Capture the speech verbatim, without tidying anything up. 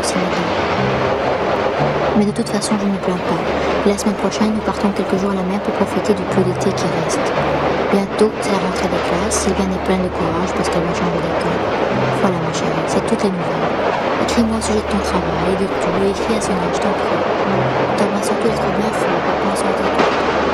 aussi m'aider. Mais de toute façon, je ne pleure pas. Et la semaine prochaine, nous partons quelques jours à la mer pour profiter du peu d'été qui reste. Bientôt, c'est la rentrée des classes. Sylviane est pleine de courage parce qu'elle va changer d'école. Voilà, ma chérie, c'est toutes les nouvelles. Écris-moi au sujet de ton travail et de tout, et écris à Sonia, je t'en prie. T'embrasse surtout d'être bien fort, et pense à ta